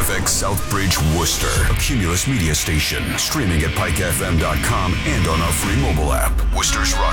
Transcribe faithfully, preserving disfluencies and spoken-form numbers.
F X Southbridge, Worcester, a Cumulus media station, streaming at pike f m dot com and on our free mobile app. Worcester's Rock